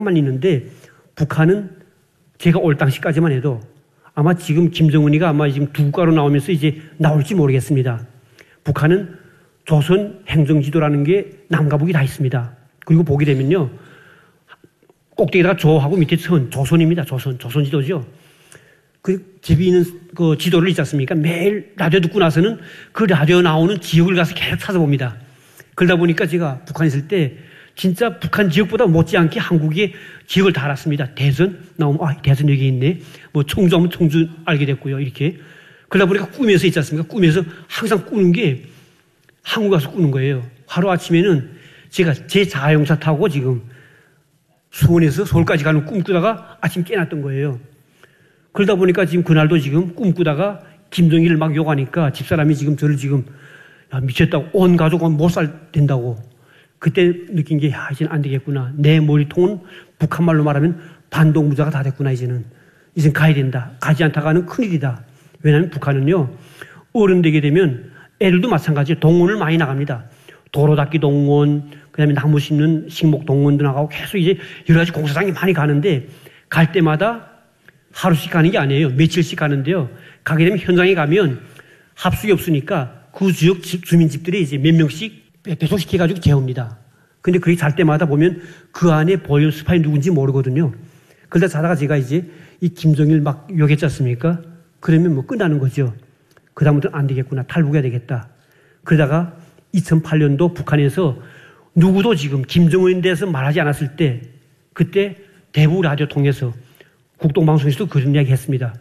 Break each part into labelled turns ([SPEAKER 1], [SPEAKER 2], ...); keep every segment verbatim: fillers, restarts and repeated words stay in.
[SPEAKER 1] 만 있는데 북한은 제가 올 당시까지만 해도 아마 지금 김정은이가 아마 지금 두 국가로 나오면서 이제 나올지 모르겠습니다. 북한은 조선 행정지도라는 게 남과 북이 다 있습니다. 그리고 보게 되면요. 꼭대기에다가 조하고 밑에 선, 조선입니다. 조선, 조선지도죠. 그 집이 있는 그 지도를 있지 않습니까? 매일 라디오 듣고 나서는 그 라디오 나오는 지역을 가서 계속 찾아봅니다. 그러다 보니까 제가 북한에 있을 때 진짜 북한 지역보다 못지않게 한국의 지역을 다 알았습니다. 대전 나오면 아 대전 여기 있네. 뭐 청주하면 청주 알게 됐고요. 이렇게 그러다 보니까 꿈에서 있지 않습니까? 꿈에서 항상 꾸는 게 한국 가서 꾸는 거예요. 하루 아침에는 제가 제 자동차 타고 지금 수원에서 서울까지 가는 꿈 꾸다가 아침 깨났던 거예요. 그러다 보니까 지금 그날도 지금 꿈 꾸다가 김정일을 막 욕하니까 집사람이 지금 저를 지금 야, 미쳤다고 온 가족은 못 살 된다고. 그때 느낀 게 야, 이제는 안 되겠구나. 내 머리통은 북한말로 말하면 반동무자가 다 됐구나. 이제는 이젠 가야 된다. 가지 않다가는 큰일이다. 왜냐하면 북한은요 어른 되게 되면 애들도 마찬가지예요. 동원을 많이 나갑니다. 도로 닦기 동원, 그다음에 나무 심는 식목 동원도 나가고 계속 이제 여러 가지 공사장이 많이 가는데 갈 때마다 하루씩 가는 게 아니에요. 며칠씩 가는데요. 가게 되면 현장에 가면 합숙이 없으니까 그 지역 주민집들이 이제 몇 명씩 배속시켜가지고 재웁니다. 근데 그렇게 잘 때마다 보면 그 안에 보이는 스파이 누군지 모르거든요. 그러다 자다가 제가 이제 이 김정일 막 욕했지 않습니까? 그러면 뭐 끝나는 거죠. 그다음부터는 안 되겠구나. 탈북해야 되겠다. 그러다가 이천팔 년도 북한에서 누구도 지금 김정은에 대해서 말하지 않았을 때 그때 대북 라디오 통해서 국동방송에서도 그런 이야기 했습니다.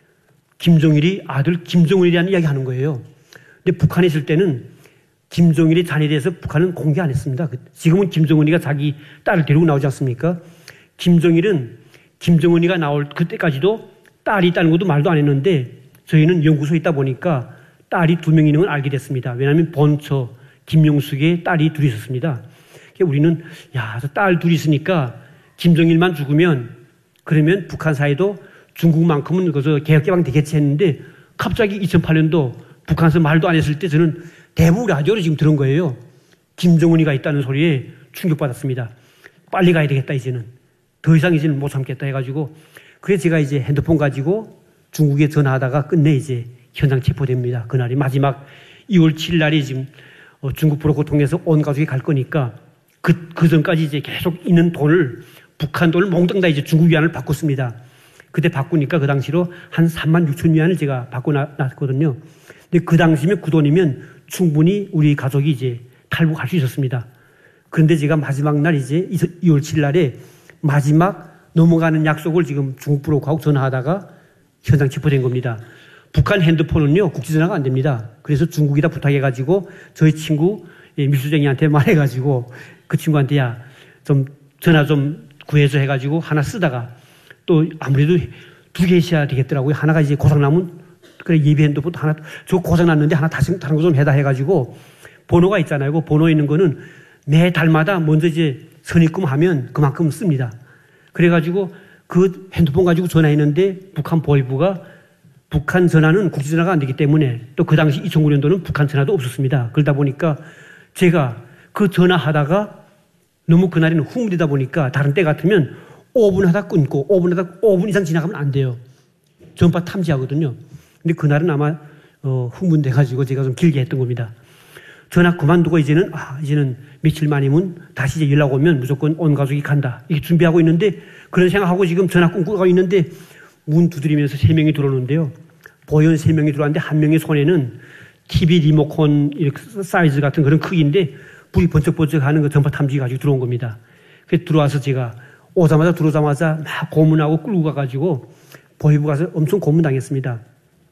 [SPEAKER 1] 김정일이 아들 김정은에 대한 이야기 하는 거예요. 근데 북한에 있을 때는 김정일의 자녀에 대해서 북한은 공개 안 했습니다. 지금은 김정은이가 자기 딸을 데리고 나오지 않습니까? 김정일은 김정은이가 나올 그때까지도 딸이 있다는 것도 말도 안 했는데 저희는 연구소에 있다 보니까 딸이 두 명 있는 걸 알게 됐습니다. 왜냐하면 본처 김용숙의 딸이 둘이 있었습니다. 우리는 야, 저 딸 둘이 있으니까 김정일만 죽으면 그러면 북한 사회도 중국만큼은 그저 개혁개방 되겠지 했는데 갑자기 이천팔 년도 북한에서 말도 안 했을 때 저는 대북 라디오를 지금 들은 거예요. 김정은이가 있다는 소리에 충격받았습니다. 빨리 가야 되겠다 이제는. 더 이상 이제는 못 참겠다 해가지고 그래서 제가 이제 핸드폰 가지고 중국에 전화하다가 끝내 이제 현장 체포됩니다. 그날이 마지막 이월 칠일 날이 지금 중국 브로커 통해서 온 가족이 갈 거니까 그, 그 전까지 이제 계속 있는 돈을 북한 돈을 몽땅 다 이제 중국 위안을 바꿨습니다. 그때 바꾸니까 그 당시로 한 삼만 육천 위안을 제가 받고 나, 났거든요. 근데 그 당시면 그 돈이면 충분히 우리 가족이 이제 탈북할 수 있었습니다. 그런데 제가 마지막 날 이제 이월 칠일 날에 마지막 넘어가는 약속을 지금 중국 브로커하고 전화하다가 현장 체포된 겁니다. 북한 핸드폰은요, 국제전화가 안 됩니다. 그래서 중국이다 부탁해가지고 저희 친구 밀수쟁이한테 말해가지고 그 친구한테 야, 좀 전화 좀 구해줘 해가지고 하나 쓰다가 또 아무래도 두 개 있어야 되겠더라고요. 하나가 이제 고장나면 그래 예비 핸드폰 하나 저 고장났는데 하나 다시 다른 거 좀 해다 해가지고 번호가 있잖아요. 그 번호 있는 거는 매 달마다 먼저 이제 선입금하면 그만큼 씁니다. 그래가지고 그 핸드폰 가지고 전화했는데 북한 보위부가 북한 전화는 국제전화가 안 되기 때문에 또 그 당시 이천구 년도는 북한 전화도 없었습니다. 그러다 보니까 제가 그 전화하다가 너무 그날에는 후문되다 보니까 다른 때 같으면 오 분 하다 끊고 오 분 하다 오 분 이상 지나가면 안 돼요. 전파 탐지하거든요. 근데 그날은 아마 어, 흥분돼가지고 제가 좀 길게 했던 겁니다. 전화 그만두고 이제는 아 이제는 며칠 만이면 다시 이제 연락 오면 무조건 온 가족이 간다. 이렇게 준비하고 있는데 그런 생각하고 지금 전화 끊고 가고 있는데 문 두드리면서 세 명이 들어오는데요. 보현 세 명이 들어왔는데 한 명의 손에는 티비 리모컨 이렇게 사이즈 같은 그런 크기인데 불이 번쩍번쩍 하는 그 전파 탐지 가지고 들어온 겁니다. 그래서 들어와서 제가 오자마자 들어오자마자 막 고문하고 끌고 가가지고 보위부 가서 엄청 고문당했습니다.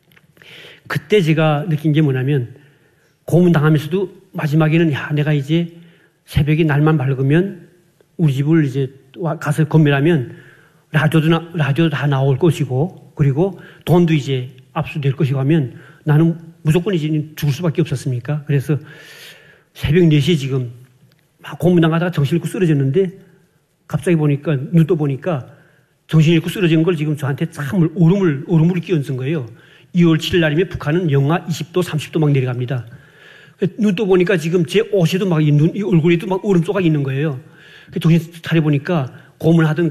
[SPEAKER 1] 그때 제가 느낀 게 뭐냐면 고문당하면서도 마지막에는 야 내가 이제 새벽에 날만 밝으면 우리 집을 이제 가서 건멸하면 라디오도, 나, 라디오도 다 나올 것이고 그리고 돈도 이제 압수될 것이고 하면 나는 무조건 이제 죽을 수밖에 없었습니까? 그래서 새벽 네 시에 지금 막 고문당하다가 정신 잃고 쓰러졌는데 갑자기 보니까 눈 떠 보니까 정신 잃고 쓰러진 걸 지금 저한테 참 얼음을 얼음을 끼얹은 거예요. 이월 칠일 날이면 북한은 영하 이십 도, 삼십 도 막 내려갑니다. 눈 떠 보니까 지금 제 옷에도 막 눈, 이 얼굴에도 막 얼음 조각이 있는 거예요. 정신 차려 보니까 고문하던